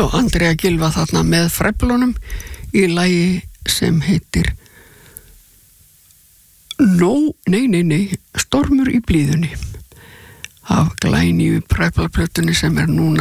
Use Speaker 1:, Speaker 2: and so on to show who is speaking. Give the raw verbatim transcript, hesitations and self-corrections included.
Speaker 1: Já, Andrea Gylfa þarna með Fræflunum í lagi sem heitir Nó, nei, nei, nei, Stormur í blíðunni af glænýju Fræflaplötunni sem er núna